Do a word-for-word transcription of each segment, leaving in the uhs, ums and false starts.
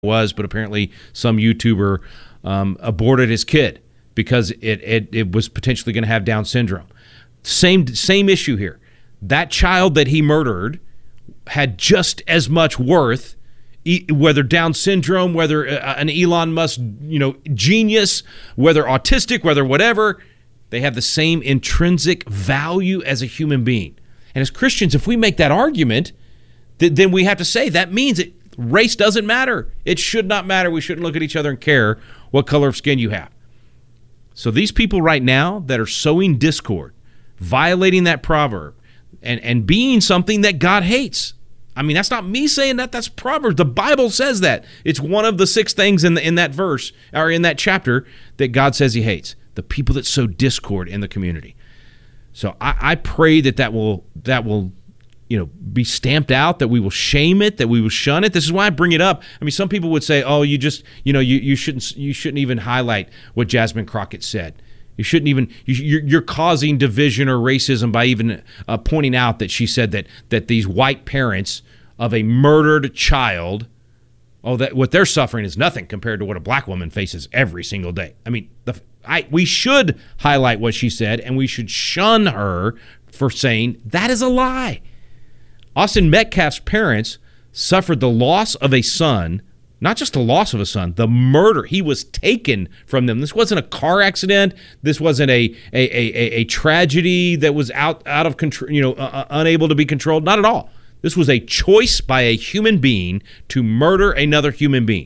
was, but apparently some YouTuber um, aborted his kid because it, it, it was potentially going to have Down syndrome. Same, same issue here. That child that he murdered had just as much worth, whether Down syndrome, whether an Elon Musk, you know, genius, whether autistic, whether whatever, they have the same intrinsic value as a human being. And as Christians, if we make that argument, th- then we have to say that means it, race doesn't matter. It should not matter. We shouldn't look at each other and care what color of skin you have. So these people right now that are sowing discord, violating that proverb, and, and being something that God hates. I mean, that's not me saying that. That's Proverbs. The Bible says that. It's one of the six things in the, in that verse, or in that chapter, that God says he hates. The people that sow discord in the community. So I, I pray that that will, that will, you know, be stamped out, that we will shame it, that we will shun it. This is why I bring it up. I mean, some people would say, oh, you just, you know, you, you shouldn't, you shouldn't even highlight what Jasmine Crockett said. You shouldn't even, you're, you're causing division or racism by even uh, pointing out that she said that that these white parents of a murdered child, oh, that what they're suffering is nothing compared to what a black woman faces every single day. I mean, the, I, we should highlight what she said, and we should shun her for saying that is a lie. Austin Metcalf's parents suffered the loss of a son. Not just the loss of a son, the murder. He was taken from them. This wasn't a car accident. This wasn't a a a, a tragedy that was out out of control, you know, uh, unable to be controlled. Not at all. This was a choice by a human being to murder another human being,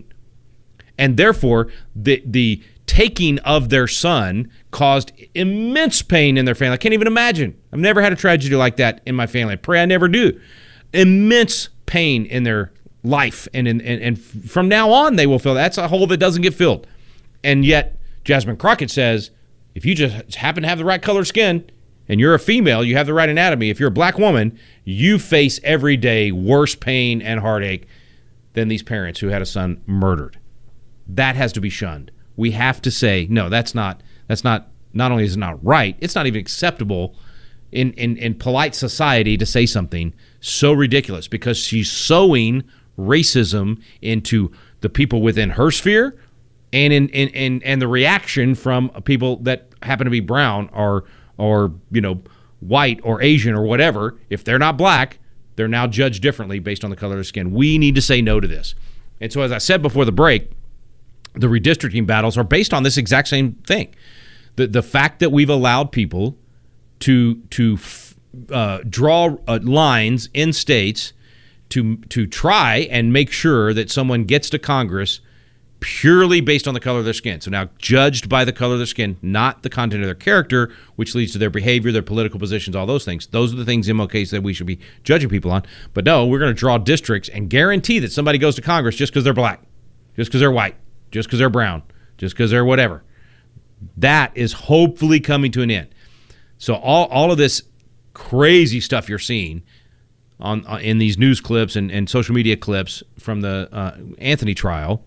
and therefore the the taking of their son caused immense pain in their family. I can't even imagine. I've never had a tragedy like that in my family. I pray I never do. Immense pain in their life, and, and and from now on they will feel that's a hole that doesn't get filled. And yet Jasmine Crockett says, if you just happen to have the right color skin and you're a female, you have the right anatomy. If you're a black woman, you face every day worse pain and heartache than these parents who had a son murdered. That has to be shunned. We have to say, no, that's not that's not not only is it not right, it's not even acceptable in in, in polite society to say something so ridiculous, because she's sowing racism into the people within her sphere, and in, in, in and the reaction from people that happen to be brown or or you know white or Asian or whatever. If they're not black, they're now judged differently based on the color of their skin. We need to say no to this. And so, as I said before the break, the redistricting battles are based on this exact same thing. The the fact that we've allowed people to to uh, draw uh, lines in states to to try and make sure that someone gets to Congress purely based on the color of their skin. So now judged by the color of their skin, not the content of their character, which leads to their behavior, their political positions, all those things. Those are the things M L K said we should be judging people on. But no, we're going to draw districts and guarantee that somebody goes to Congress just because they're black, just because they're white, just because they're brown, just because they're whatever. That is hopefully coming to an end. So all, all of this crazy stuff you're seeing on, on in these news clips and, and social media clips from the uh, Anthony trial,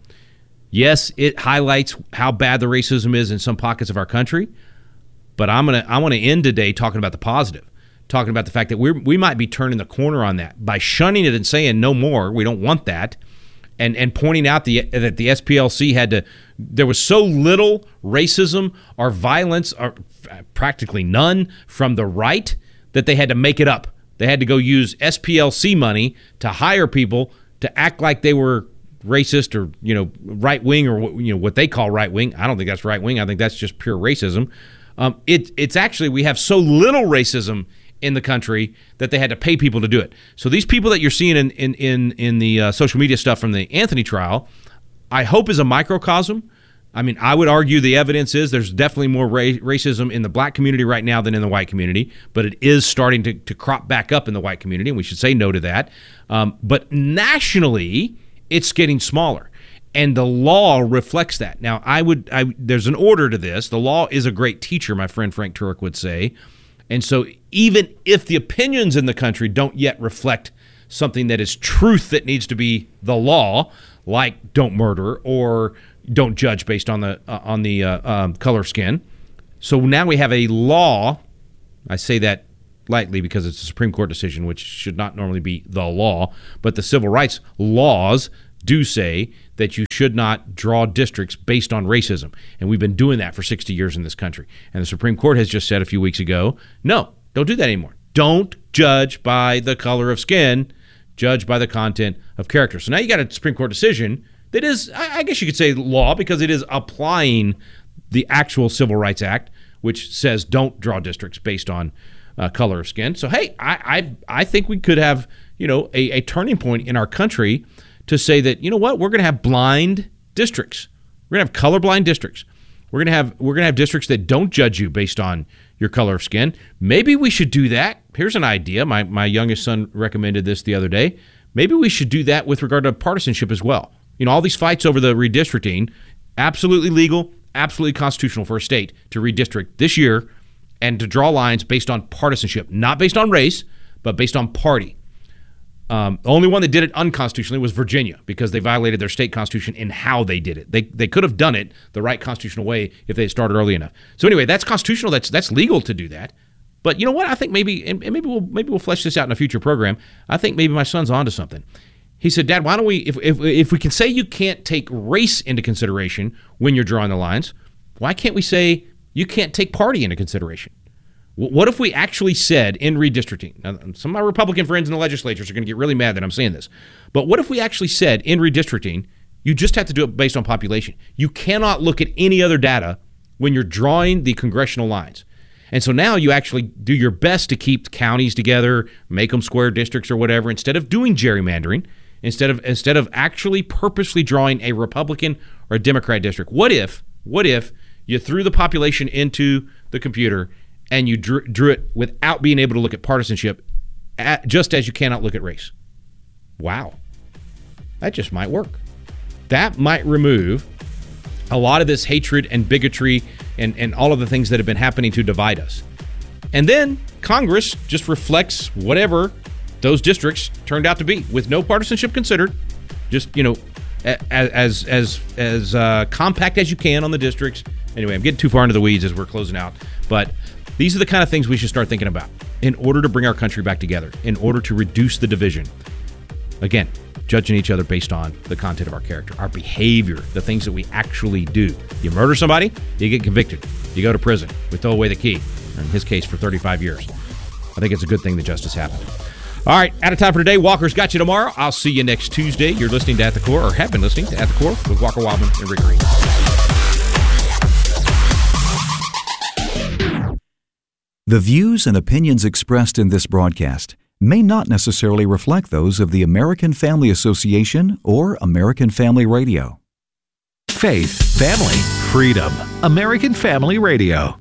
yes, it highlights how bad the racism is in some pockets of our country. But I'm gonna I want to end today talking about the positive, talking about the fact that we we might be turning the corner on that by shunning it and saying no more. We don't want that, and and pointing out the that the S P L C had to. There was so little racism or violence, or practically none, from the right that they had to make it up. They had to go use S P L C money to hire people to act like they were racist or, you know, right wing, or, you know, what they call right wing. I don't think that's right wing. I think that's just pure racism. Um, it, it's actually, we have so little racism in the country that they had to pay people to do it. So these people that you're seeing in in in, in the uh, social media stuff from the Anthony trial, I hope is a microcosm. I mean, I would argue the evidence is there's definitely more ra- racism in the black community right now than in the white community, but it is starting to, to crop back up in the white community, and we should say no to that. Um, but nationally, it's getting smaller, and the law reflects that. Now, I would, I, there's an order to this. The law is a great teacher, my friend Frank Turek would say, and so even if the opinions in the country don't yet reflect something that is truth that needs to be the law, like don't murder or don't judge based on the uh, on the uh, um, color of skin. So now we have a law. I say that lightly because it's a Supreme Court decision, which should not normally be the law, but the civil rights laws do say that you should not draw districts based on racism. And we've been doing that for sixty years in this country. And the Supreme Court has just said a few weeks ago, no, don't do that anymore. Don't judge by the color of skin, judge by the content of character. So now you got a Supreme Court decision that is, I guess you could say law, because it is applying the actual Civil Rights Act, which says don't draw districts based on uh, color of skin. So, hey, I, I I think we could have, you know, a, a turning point in our country to say that, you know what, we're going to have blind districts. We're going to have colorblind districts. We're going to have we're going to have districts that don't judge you based on your color of skin. Maybe we should do that. Here's an idea. My my youngest son recommended this the other day. Maybe we should do that with regard to partisanship as well. You know, all these fights over the redistricting, absolutely legal, absolutely constitutional for a state to redistrict this year and to draw lines based on partisanship, not based on race, but based on party. Um, the only one that did it unconstitutionally was Virginia, because they violated their state constitution in how they did it. They they could have done it the right constitutional way if they had started early enough. So anyway, that's constitutional. That's that's legal to do that. But you know what? I think maybe and maybe we'll maybe we'll flesh this out in a future program. I think maybe my son's onto something. He said, Dad, why don't we, if, if if we can say you can't take race into consideration when you're drawing the lines, why can't we say you can't take party into consideration? What if we actually said in redistricting, now, some of my Republican friends in the legislatures are going to get really mad that I'm saying this, but what if we actually said in redistricting, you just have to do it based on population. You cannot look at any other data when you're drawing the congressional lines. And so now you actually do your best to keep counties together, make them square districts or whatever, instead of doing gerrymandering, instead of instead of actually purposely drawing a Republican or a Democrat district. What if, what if you threw the population into the computer and you drew, drew it without being able to look at partisanship, at, just as you cannot look at race? Wow. That just might work. That might remove a lot of this hatred and bigotry and, and all of the things that have been happening to divide us. And then Congress just reflects whatever those districts turned out to be, with no partisanship considered, just, you know, as as as, as uh, compact as you can on the districts. Anyway, I'm getting too far into the weeds as we're closing out, but these are the kind of things we should start thinking about in order to bring our country back together, in order to reduce the division. Again, judging each other based on the content of our character, our behavior, the things that we actually do. You murder somebody, you get convicted. You go to prison. We throw away the key, in his case for thirty-five years. I think it's a good thing that justice happened. All right, out of time for today. Walker's got you tomorrow. I'll see you next Tuesday. You're listening to At the Core, or have been listening to At the Core with Walker Wildman and Rick Green. The views and opinions expressed in this broadcast may not necessarily reflect those of the American Family Association or American Family Radio. Faith, family, freedom. American Family Radio.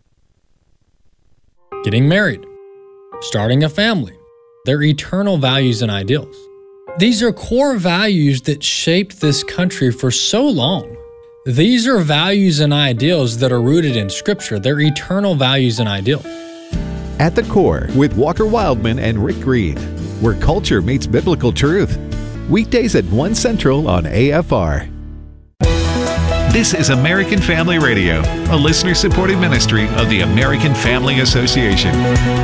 Getting married, starting a family, their eternal values and ideals. These are core values that shaped this country for so long. These are values and ideals that are rooted in Scripture. They're eternal values and ideals. At the Core with Walker Wildman and Rick Green, where culture meets biblical truth. Weekdays at one Central on A F R. This is American Family Radio, a listener-supported ministry of the American Family Association.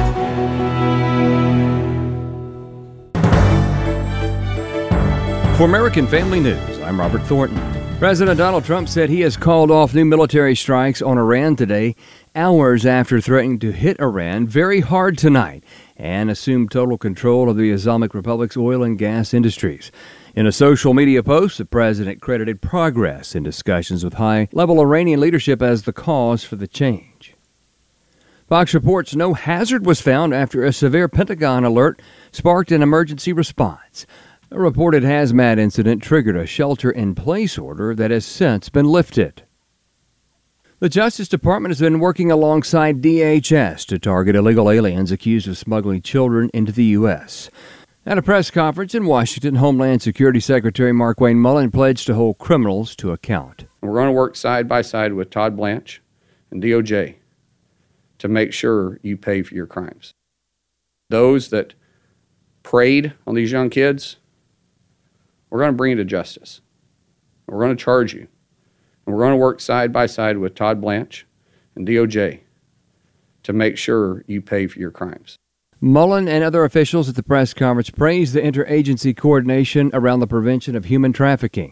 For American Family News, I'm Robert Thornton. President Donald Trump said he has called off new military strikes on Iran today, hours after threatening to hit Iran very hard tonight and assume total control of the Islamic Republic's oil and gas industries. In a social media post, the president credited progress in discussions with high-level Iranian leadership as the cause for the change. Fox reports no hazard was found after a severe Pentagon alert sparked an emergency response. A reported hazmat incident triggered a shelter-in-place order that has since been lifted. The Justice Department has been working alongside D H S to target illegal aliens accused of smuggling children into the U S At a press conference in Washington, Homeland Security Secretary Markwayne Mullin pledged to hold criminals to account. We're going to work side by side with Todd Blanche and D O J to make sure you pay for your crimes. Those that preyed on these young kids, we're going to bring you to justice. We're going to charge you. And we're going to work side by side with Todd Blanche and D O J to make sure you pay for your crimes. Mullen and other officials at the press conference praised the interagency coordination around the prevention of human trafficking.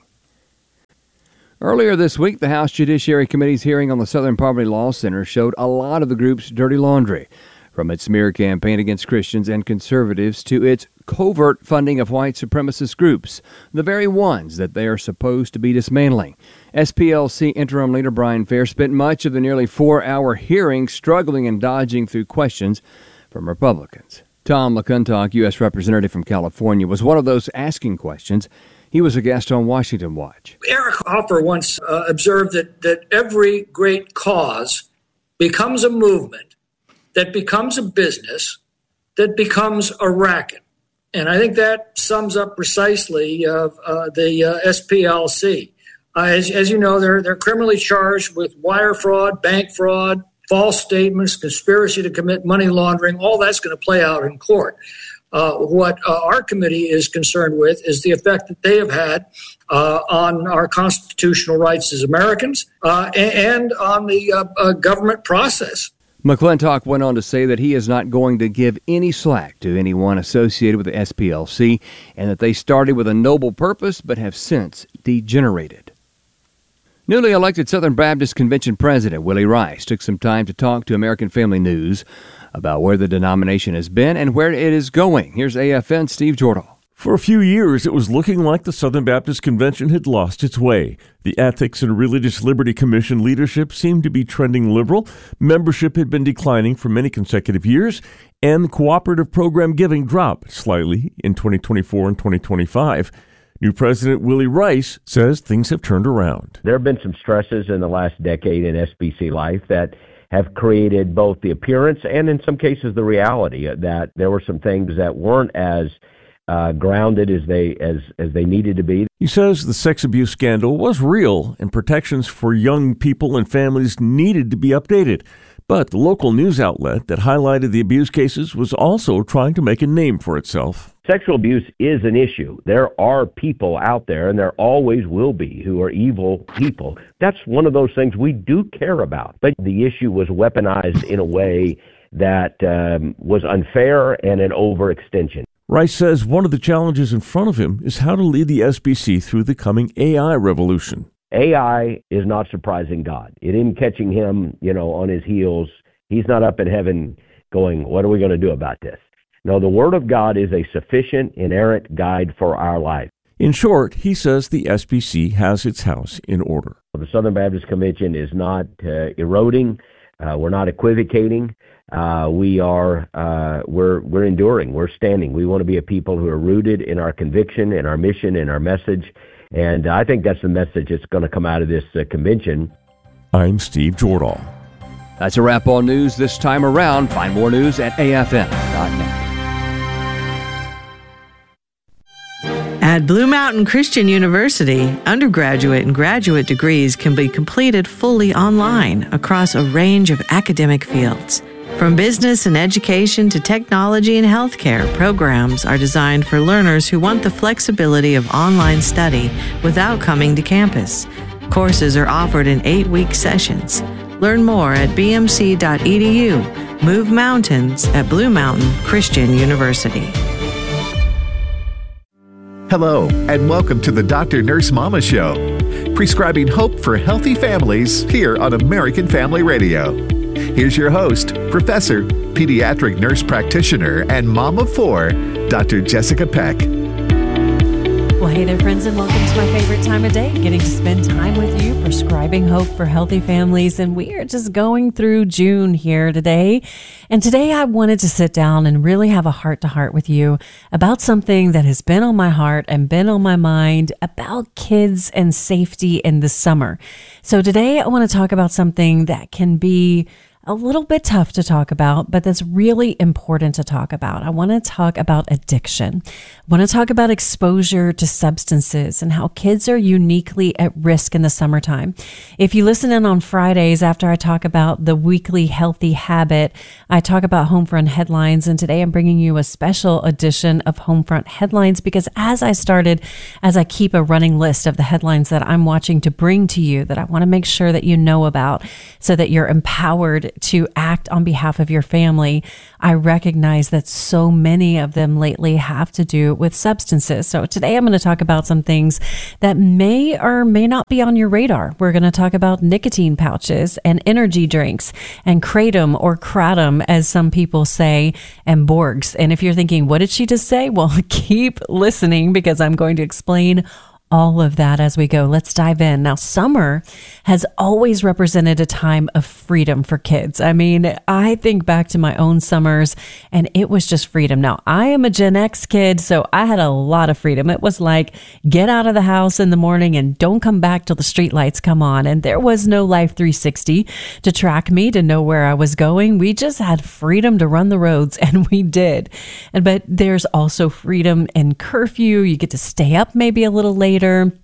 Earlier this week, the House Judiciary Committee's hearing on the Southern Poverty Law Center showed a lot of the group's dirty laundry, from its smear campaign against Christians and conservatives to its covert funding of white supremacist groups, the very ones that they are supposed to be dismantling. S P L C interim leader Brian Fair spent much of the nearly four-hour hearing struggling and dodging through questions from Republicans. Tom McClintock, U S Representative from California, was one of those asking questions. He was a guest on Washington Watch. Eric Hoffer once uh, observed that, that every great cause becomes a movement, that becomes a business, that becomes a racket. And I think that sums up precisely uh, uh, the uh, S P L C. Uh, as, as you know, they're, they're criminally charged with wire fraud, bank fraud, false statements, conspiracy to commit money laundering. All that's going to play out in court. Uh, what uh, our committee is concerned with is the effect that they have had uh, on our constitutional rights as Americans uh, and, and on the uh, uh, government process. McClintock went on to say that he is not going to give any slack to anyone associated with the S P L C and that they started with a noble purpose but have since degenerated. Newly elected Southern Baptist Convention President Willie Rice took some time to talk to American Family News about where the denomination has been and where it is going. Here's A F N's Steve Jordahl. For a few years, it was looking like the Southern Baptist Convention had lost its way. The Ethics and Religious Liberty Commission leadership seemed to be trending liberal, membership had been declining for many consecutive years, and cooperative program giving dropped slightly in twenty twenty-four and twenty twenty-five. New President Willie Rice says things have turned around. There have been some stresses in the last decade in S B C life that have created both the appearance and in some cases the reality that there were some things that weren't as uh, grounded as they as as they needed to be. He says the sex abuse scandal was real and protections for young people and families needed to be updated. But the local news outlet that highlighted the abuse cases was also trying to make a name for itself. Sexual abuse is an issue. There are people out there, and there always will be, who are evil people. That's one of those things we do care about. But the issue was weaponized in a way that um, was unfair and an overextension. Rice says one of the challenges in front of him is how to lead the S B C through the coming A I revolution. A I is not surprising God. It isn't catching him, you know, on his heels. He's not up in heaven going, what are we going to do about this? No, the Word of God is a sufficient, inerrant guide for our life. In short, he says the S B C has its house in order. The Southern Baptist Convention is not uh, eroding. Uh, we're not equivocating. Uh, we are uh, we're we're enduring. We're standing. We want to be a people who are rooted in our conviction, in our mission, in our message. And I think that's the message that's going to come out of this uh, convention. I'm Steve Jordahl. That's a wrap on news this time around. Find more news at A F M dot net. At Blue Mountain Christian University, undergraduate and graduate degrees can be completed fully online across a range of academic fields. From business and education to technology and healthcare, programs are designed for learners who want the flexibility of online study without coming to campus. Courses are offered in eight-week sessions. Learn more at b m c dot e d u. Move mountains at Blue Mountain Christian University. Hello, and welcome to the Doctor Nurse Mama Show, prescribing hope for healthy families here on American Family Radio. Here's your host, Professor, Pediatric Nurse Practitioner, and Mom of Four, Doctor Jessica Peck. Well, hey there, friends, and welcome to my favorite time of day, getting to spend time with you, prescribing hope for healthy families. And we are just going through June here today. And today I wanted to sit down and really have a heart-to-heart with you about something that has been on my heart and been on my mind about kids and safety in the summer. So today I want to talk about something that can be a little bit tough to talk about, but that's really important to talk about. I want to talk about addiction. I want to talk about exposure to substances and how kids are uniquely at risk in the summertime. If you listen in on Fridays after I talk about the weekly healthy habit, I talk about Homefront Headlines, and today I'm bringing you a special edition of Homefront Headlines because as I started, as I keep a running list of the headlines that I'm watching to bring to you that I want to make sure that you know about so that you're empowered to act on behalf of your family, I recognize that so many of them lately have to do with substances. So today I'm going to talk about some things that may or may not be on your radar. We're going to talk about nicotine pouches and energy drinks and kratom or kratom, as some people say, and Borgs. And if you're thinking, what did she just say? Well, keep listening because I'm going to explain all of that as we go. Let's dive in. Now, summer has always represented a time of freedom for kids. I mean, I think back to my own summers and it was just freedom. Now, I am a Gen X kid, so I had a lot of freedom. It was like, get out of the house in the morning and don't come back till the street lights come on. And there was no Life three sixty to track me, to know where I was going. We just had freedom to run the roads, and we did. And but there's also freedom in curfew. You get to stay up maybe a little later.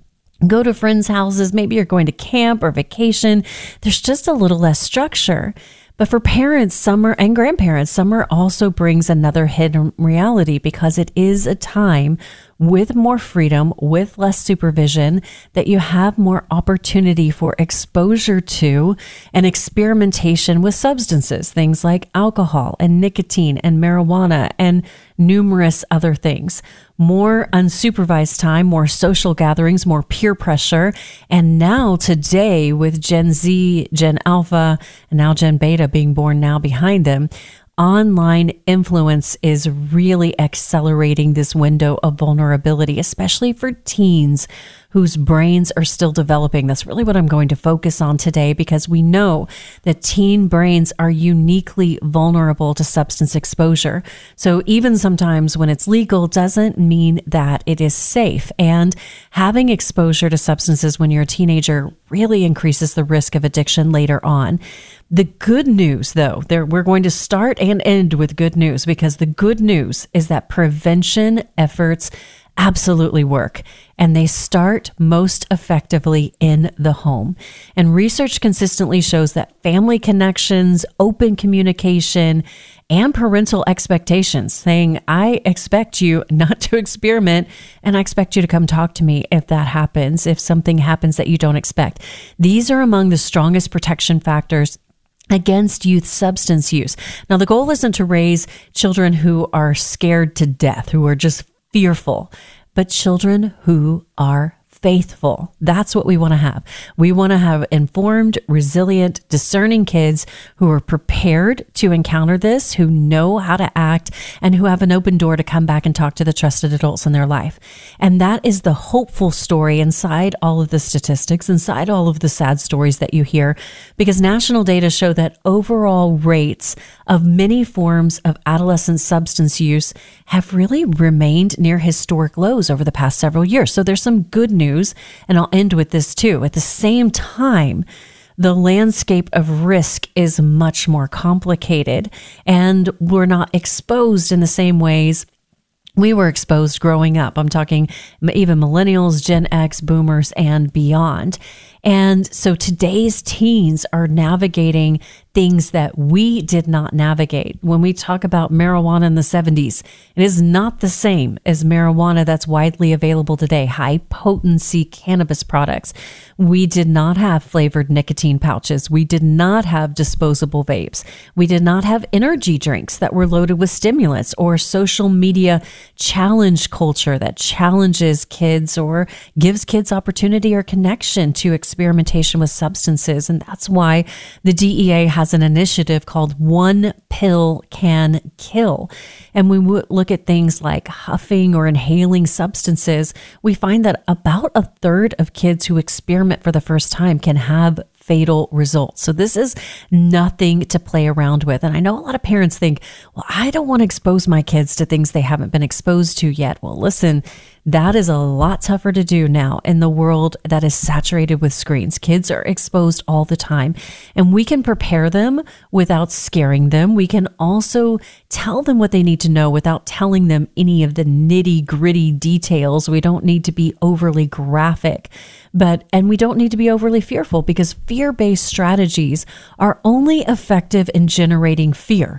Go to friends' houses. Maybe you're going to camp or vacation. There's just a little less structure. But for parents, summer and grandparents, summer also brings another hidden reality because it is a time with more freedom, with less supervision, that you have more opportunity for exposure to and experimentation with substances, things like alcohol and nicotine and marijuana and numerous other things. More unsupervised time, more social gatherings, more peer pressure. And now today, with Gen Z, Gen Alpha, and now Gen Beta being born now behind them, online influence is really accelerating this window of vulnerability, especially for teens whose brains are still developing. That's really what I'm going to focus on today, because we know that teen brains are uniquely vulnerable to substance exposure. So even sometimes when it's legal doesn't mean that it is safe. And having exposure to substances when you're a teenager really increases the risk of addiction later on. The good news, though, there we're going to start and end with good news, because the good news is that prevention efforts absolutely work, and they start most effectively in the home. And research consistently shows that family connections, open communication, and parental expectations, saying, I expect you not to experiment, and I expect you to come talk to me if that happens, if something happens that you don't expect. These are among the strongest protection factors against youth substance use. Now, the goal isn't to raise children who are scared to death, who are just fearful, but children who are faithful. That's what we want to have. We want to have informed, resilient, discerning kids who are prepared to encounter this, who know how to act, and who have an open door to come back and talk to the trusted adults in their life. And that is the hopeful story inside all of the statistics, inside all of the sad stories that you hear, because national data show that overall rates of many forms of adolescent substance use have really remained near historic lows over the past several years. So there's some good news. And I'll end with this too. At the same time, the landscape of risk is much more complicated, and we're not exposed in the same ways we were exposed growing up. I'm talking even millennials, Gen X, boomers, and beyond. And so today's teens are navigating things that we did not navigate. When we talk about marijuana in the seventies, it is not the same as marijuana that's widely available today, high potency cannabis products. We did not have flavored nicotine pouches. We did not have disposable vapes. We did not have energy drinks that were loaded with stimulants, or social media challenge culture that challenges kids or gives kids opportunity or connection to experimentation with substances. And that's why the D E A has an initiative called One Pill Can Kill. And when we look at things like huffing or inhaling substances, we find that about a third of kids who experiment for the first time can have fatal results. So this is nothing to play around with. And I know a lot of parents think, well, I don't want to expose my kids to things they haven't been exposed to yet. Well, listen, that is a lot tougher to do now in the world that is saturated with screens. Kids are exposed all the time, and we can prepare them without scaring them. We can also tell them what they need to know without telling them any of the nitty gritty details. We don't need to be overly graphic, but, and we don't need to be overly fearful, because fear-based strategies are only effective in generating fear.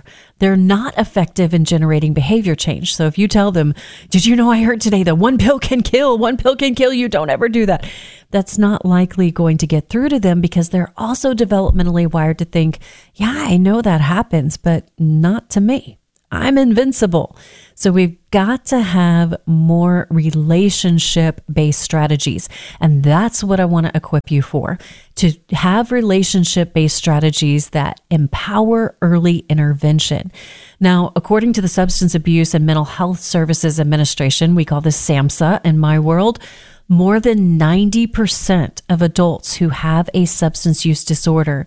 they're not effective in generating behavior change. So if you tell them, did you know I heard today that one pill can kill, one pill can kill you, don't ever do that. That's not likely going to get through to them because they're also developmentally wired to think, yeah, I know that happens, but not to me. I'm invincible. So we've got to have more relationship-based strategies. And that's what I want to equip you for, to have relationship-based strategies that empower early intervention. Now, according to the Substance Abuse and Mental Health Services Administration, we call this SAMHSA in my world, more than ninety percent of adults who have a substance use disorder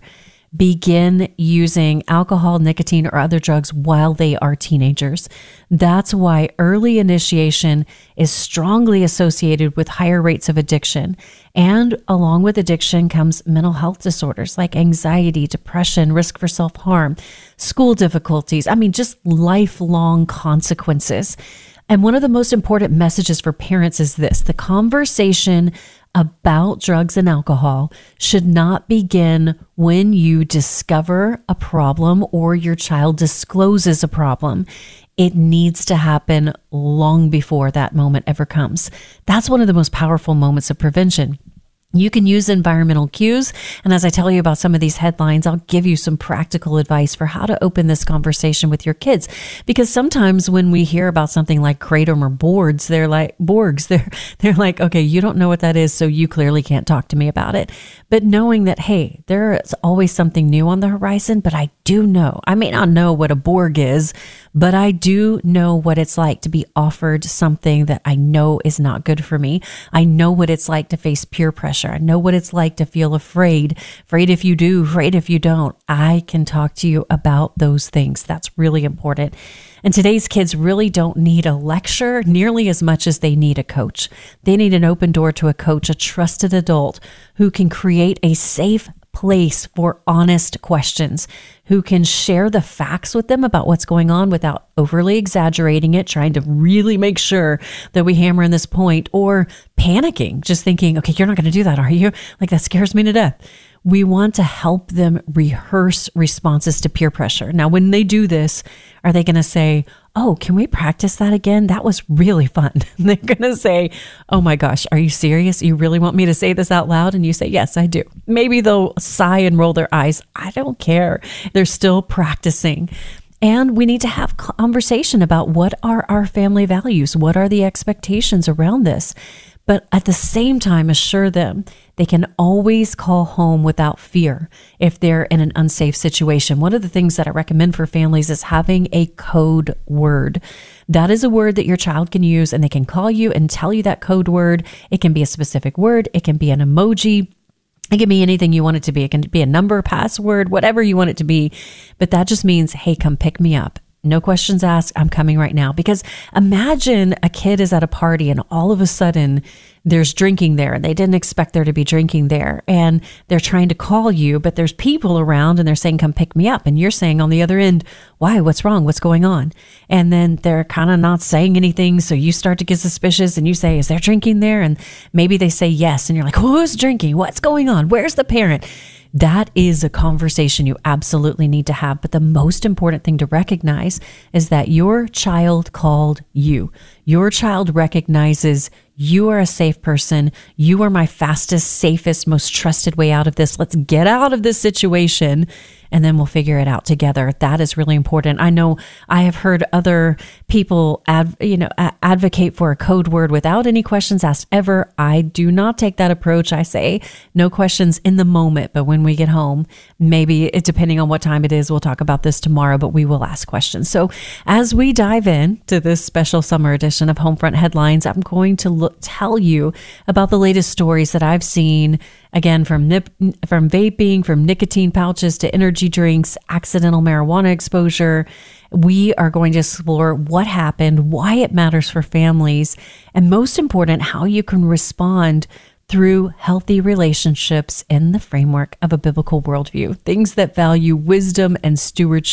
begin using alcohol, nicotine, or other drugs while they are teenagers. That's why early initiation is strongly associated with higher rates of addiction. And along with addiction comes mental health disorders like anxiety, depression, risk for self-harm, school difficulties. I mean, just lifelong consequences. And one of the most important messages for parents is this: the conversation about drugs and alcohol should not begin when you discover a problem or your child discloses a problem. It needs to happen long before that moment ever comes. That's one of the most powerful moments of prevention. You can use environmental cues. And as I tell you about some of these headlines, I'll give you some practical advice for how to open this conversation with your kids. Because sometimes when we hear about something like kratom or boards, they're like Borgs, they're, they're like, okay, you don't know what that is, so you clearly can't talk to me about it. But knowing that, hey, there's always something new on the horizon, but I do know, I may not know what a Borg is, but I do know what it's like to be offered something that I know is not good for me. I know what it's like to face peer pressure. I know what it's like to feel afraid, afraid if you do, afraid if you don't. I can talk to you about those things. That's really important. And today's kids really don't need a lecture nearly as much as they need a coach. They need an open door to a coach, a trusted adult who can create a safe place for honest questions, who can share the facts with them about what's going on without overly exaggerating it, trying to really make sure that we hammer in this point, or panicking, just thinking, okay, you're not going to do that, are you? Like, that scares me to death. We want to help them rehearse responses to peer pressure. Now, when they do this, are they going to say, oh, can we practice that again? That was really fun. They're going to say, oh my gosh, are you serious? You really want me to say this out loud? And you say, yes, I do. Maybe they'll sigh and roll their eyes. I don't care. They're still practicing. And we need to have conversation about what are our family values? What are the expectations around this? But at the same time, assure them they can always call home without fear if they're in an unsafe situation. One of the things that I recommend for families is having a code word. That is a word that your child can use, and they can call you and tell you that code word. It can be a specific word. It can be an emoji. It can be anything you want it to be. It can be a number, password, whatever you want it to be. But that just means, hey, come pick me up. No questions asked. I'm coming right now. Because imagine a kid is at a party and all of a sudden there's drinking there, and they didn't expect there to be drinking there. And they're trying to call you, but there's people around and they're saying, come pick me up. And you're saying on the other end, why? What's wrong? What's going on? And then they're kind of not saying anything. So you start to get suspicious and you say, is there drinking there? And maybe they say yes. And you're like, who's drinking? What's going on? Where's the parent? That is a conversation you absolutely need to have. But the most important thing to recognize is that your child called you. Your child recognizes you are a safe person. You are my fastest, safest, most trusted way out of this. Let's get out of this situation, and then we'll figure it out together. That is really important. I know I have heard other people ad, you know, advocate for a code word without any questions asked ever. I do not take that approach. I say no questions in the moment, but when we get home, maybe it, depending on what time it is, we'll talk about this tomorrow, but we will ask questions. So as we dive in to this special summer edition of Homefront Headlines, I'm going to look, tell you about the latest stories that I've seen, again, from nip, from vaping, from nicotine pouches to energy drinks, accidental marijuana exposure. We are going to explore what happened, why it matters for families, and most important, how you can respond through healthy relationships in the framework of a biblical worldview. Things that value wisdom and stewardship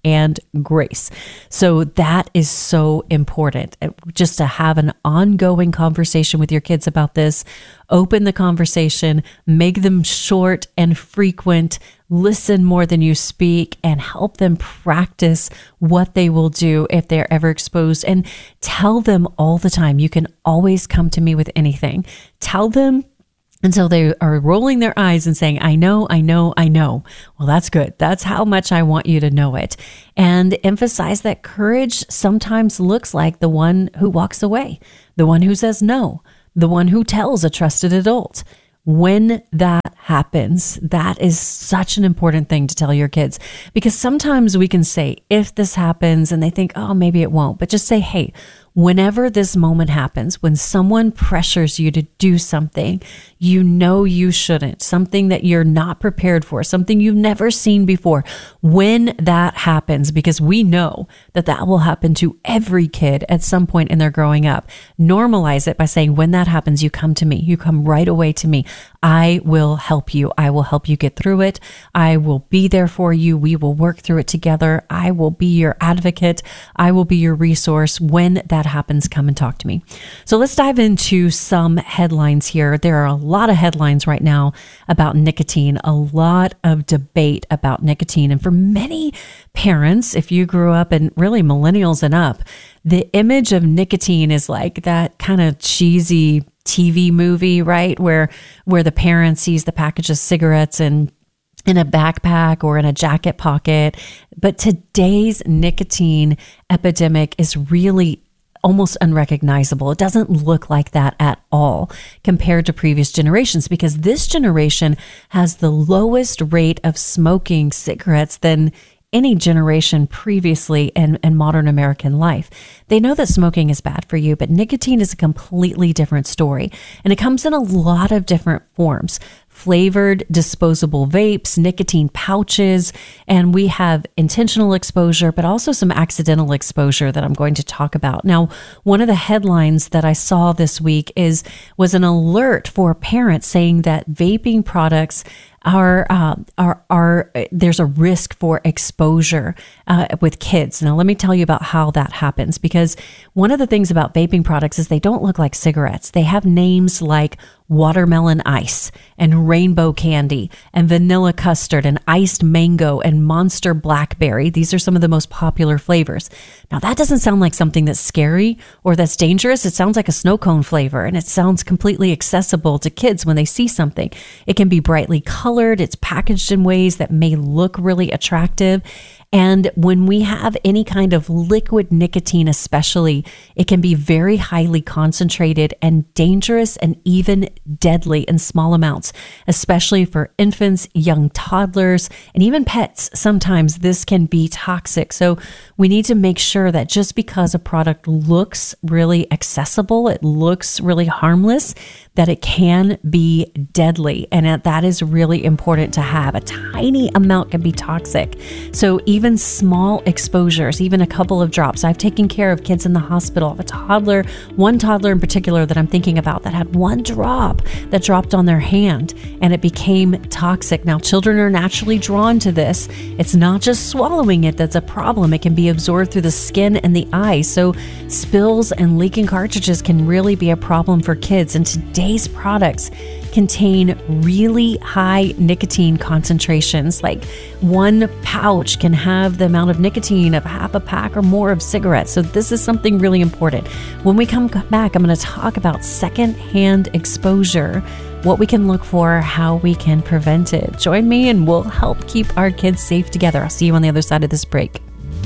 and grace. So that is so important, just to have an ongoing conversation with your kids about this. Open the conversation, make them short and frequent, listen more than you speak, and help them practice what they will do if they're ever exposed. And tell them all the time, you can always come to me with anything. Tell them until they are rolling their eyes and saying, I know, I know, I know. Well, that's good. That's how much I want you to know it. And emphasize that courage sometimes looks like the one who walks away, the one who says no, the one who tells a trusted adult. When that happens, that is such an important thing to tell your kids, because sometimes we can say, if this happens, and they think, oh, maybe it won't, but just say, hey, whenever this moment happens, when someone pressures you to do something you know you shouldn't, something that you're not prepared for, something you've never seen before, when that happens, because we know that that will happen to every kid at some point in their growing up, normalize it by saying, when that happens, you come to me, you come right away to me. I will help you. I will help you get through it. I will be there for you. We will work through it together. I will be your advocate. I will be your resource. When that happens, come and talk to me. So let's dive into some headlines here. There are a lot of headlines right now about nicotine, a lot of debate about nicotine. And for many parents, if you grew up, and really millennials and up, the image of nicotine is like that kind of cheesy T V movie, right? Where where the parent sees the package of cigarettes and in a backpack or in a jacket pocket. But today's nicotine epidemic is really almost unrecognizable. It doesn't look like that at all compared to previous generations, because this generation has the lowest rate of smoking cigarettes than any generation previously in, in modern American life. They know that smoking is bad for you, but nicotine is a completely different story. And it comes in a lot of different forms. Flavored disposable vapes, nicotine pouches, and we have intentional exposure, but also some accidental exposure that I'm going to talk about. Now, one of the headlines that I saw this week is was an alert for parents saying that vaping products are uh, are are there's a risk for exposure uh, with kids. Now, let me tell you about how that happens, because one of the things about vaping products is they don't look like cigarettes. They have names like watermelon ice and rainbow candy and vanilla custard and iced mango and monster blackberry. These are some of the most popular flavors. Now, that doesn't sound like something that's scary or that's dangerous. It sounds like a snow cone flavor, and it sounds completely accessible to kids when they see something. It can be brightly colored. It's packaged in ways that may look really attractive. And when we have any kind of liquid nicotine, especially, it can be very highly concentrated and dangerous and even deadly in small amounts, especially for infants, young toddlers, and even pets. Sometimes this can be toxic. So we need to make sure that just because a product looks really accessible, it looks really harmless, that it can be deadly. And that is really important to have. A tiny amount can be toxic. So even small exposures, even a couple of drops. I've taken care of kids in the hospital. A toddler, one toddler in particular that I'm thinking about, that had one drop that dropped on their hand and it became toxic. Now, children are naturally drawn to this. It's not just swallowing it that's a problem. It can be absorbed through the skin and the eye. So spills and leaking cartridges can really be a problem for kids. And today's products contain really high nicotine concentrations. Like one pouch can have the amount of nicotine of half a pack or more of cigarettes. So this is something really important. When we come back, I'm going to talk about secondhand exposure, what we can look for, how we can prevent it. Join me and we'll help keep our kids safe together. I'll see you on the other side of this break.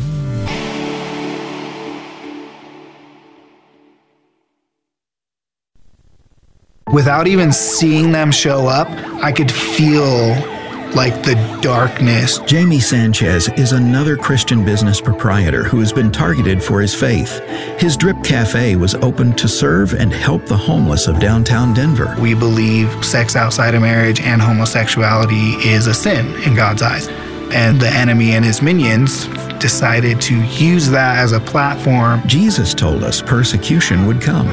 Without even seeing them show up, I could feel like the darkness. Jamie Sanchez is another Christian business proprietor who has been targeted for his faith. His Drip Cafe was opened to serve and help the homeless of downtown Denver. We believe sex outside of marriage and homosexuality is a sin in God's eyes. And the enemy and his minions decided to use that as a platform. Jesus told us persecution would come.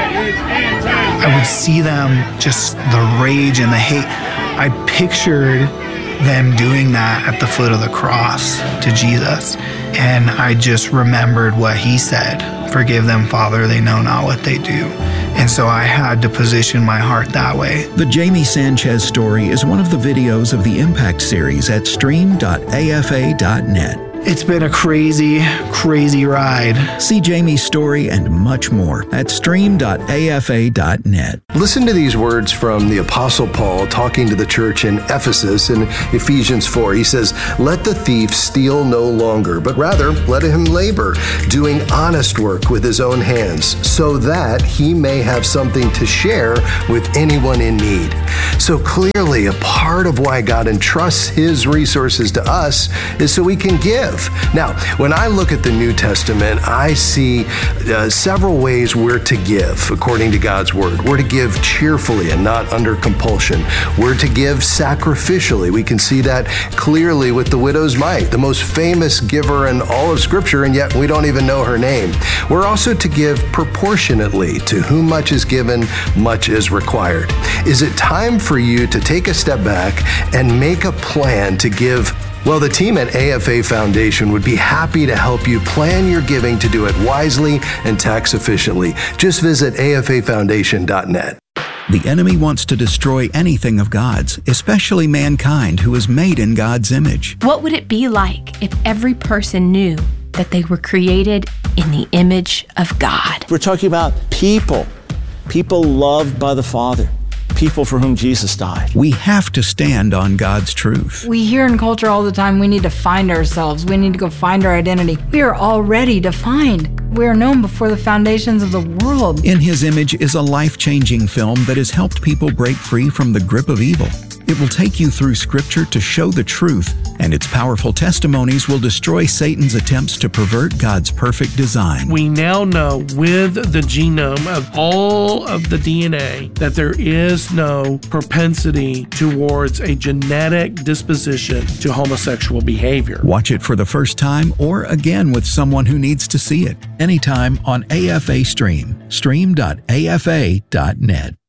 I would see them, just the rage and the hate. I pictured them doing that at the foot of the cross to Jesus. And I just remembered what he said, "Forgive them, Father, they know not what they do." And so I had to position my heart that way. The Jamie Sanchez story is one of the videos of the Impact series at stream dot a f a dot net. It's been a crazy, crazy ride. See Jamie's story and much more at stream dot a f a dot net. Listen to these words from the Apostle Paul talking to the church in Ephesus in Ephesians four. He says, "Let the thief steal no longer, but rather let him labor, doing honest work with his own hands, so that he may have something to share with anyone in need." So clearly, a part of why God entrusts his resources to us is so we can give. Now, when I look at the New Testament, I see uh, several ways we're to give according to God's word. We're to give cheerfully and not under compulsion. We're to give sacrificially. We can see that clearly with the widow's mite, the most famous giver in all of Scripture, and yet we don't even know her name. We're also to give proportionately. To whom much is given, much is required. Is it time for you to take a step back and make a plan to give? Well, the team at A F A Foundation would be happy to help you plan your giving to do it wisely and tax efficiently. Just visit a f a foundation dot net. The enemy wants to destroy anything of God's, especially mankind who is made in God's image. What would it be like if every person knew that they were created in the image of God? We're talking about people, people loved by the Father. People for whom Jesus died. We have to stand on God's truth. We hear in culture all the time, we need to find ourselves. We need to go find our identity. We are already defined. We are known before the foundations of the world. In His Image is a life-changing film that has helped people break free from the grip of evil. It will take you through Scripture to show the truth, and its powerful testimonies will destroy Satan's attempts to pervert God's perfect design. We now know with the genome of all of the D N A that there is no propensity towards a genetic disposition to homosexual behavior. Watch it for the first time or again with someone who needs to see it anytime on A F A Stream, stream dot a f a dot net.